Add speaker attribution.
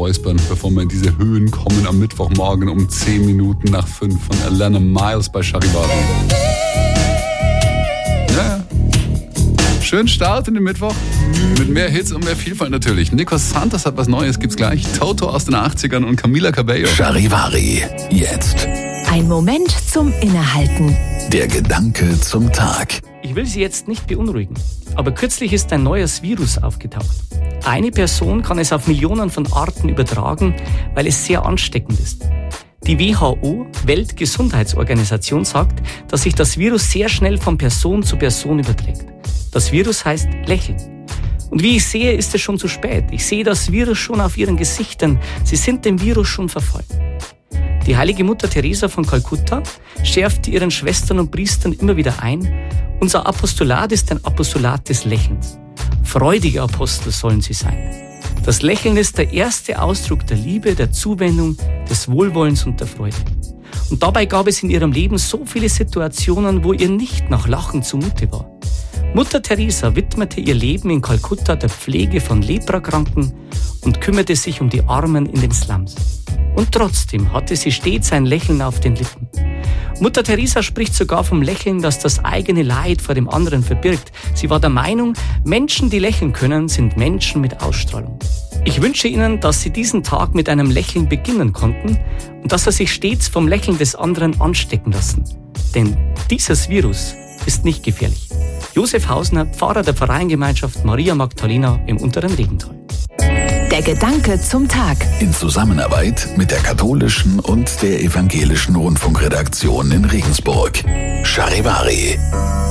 Speaker 1: räuspern, bevor wir in diese Höhen kommen am Mittwochmorgen um 10 Minuten nach 5 von Alana Miles bei Charivari. Ja. Schönen Start in den Mittwoch. Mit mehr Hits und mehr Vielfalt natürlich. Nico Santos hat was Neues, gibt's gleich. Toto aus den 80ern und Camila Cabello.
Speaker 2: Charivari, jetzt.
Speaker 3: Ein Moment zum Innehalten.
Speaker 2: Der Gedanke zum Tag.
Speaker 4: Ich will Sie jetzt nicht beunruhigen, aber kürzlich ist ein neues Virus aufgetaucht. Eine Person kann es auf Millionen von Arten übertragen, weil es sehr ansteckend ist. Die WHO, Weltgesundheitsorganisation, sagt, dass sich das Virus sehr schnell von Person zu Person überträgt. Das Virus heißt Lächeln. Und wie ich sehe, ist es schon zu spät. Ich sehe das Virus schon auf ihren Gesichtern. Sie sind dem Virus schon verfallen. Die heilige Mutter Teresa von Kalkutta schärfte ihren Schwestern und Priestern immer wieder ein: Unser Apostolat ist ein Apostolat des Lächelns. Freudige Apostel sollen sie sein. Das Lächeln ist der erste Ausdruck der Liebe, der Zuwendung, des Wohlwollens und der Freude. Und dabei gab es in ihrem Leben so viele Situationen, wo ihr nicht nach Lachen zumute war. Mutter Teresa widmete ihr Leben in Kalkutta der Pflege von Leprakranken und kümmerte sich um die Armen in den Slums. Und trotzdem hatte sie stets ein Lächeln auf den Lippen. Mutter Teresa spricht sogar vom Lächeln, das das eigene Leid vor dem anderen verbirgt. Sie war der Meinung, Menschen, die lächeln können, sind Menschen mit Ausstrahlung. Ich wünsche Ihnen, dass Sie diesen Tag mit einem Lächeln beginnen konnten und dass Sie sich stets vom Lächeln des anderen anstecken lassen. Denn dieses Virus ist nicht gefährlich. Josef Hausner, Pfarrer der Pfarreiengemeinschaft Maria Magdalena im Unteren Regental.
Speaker 3: Der Gedanke zum Tag.
Speaker 2: In Zusammenarbeit mit der katholischen und der evangelischen Rundfunkredaktion in Regensburg. Charivari.